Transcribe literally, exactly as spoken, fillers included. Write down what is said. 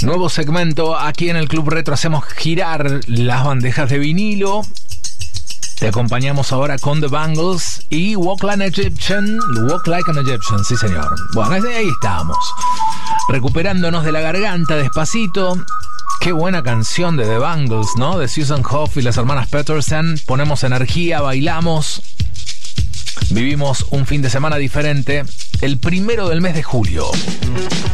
Nuevo segmento aquí en el Club Retro. Hacemos girar las bandejas de vinilo. Te acompañamos ahora con The Bangles y Walk Like an Egyptian. Walk Like an Egyptian, sí señor. Bueno, ahí estamos. Recuperándonos de la garganta despacito. Qué buena canción de The Bangles, ¿no? De Susan Hoff y las hermanas Peterson. Ponemos energía, bailamos. Vivimos un fin de semana diferente. El primero del mes de julio.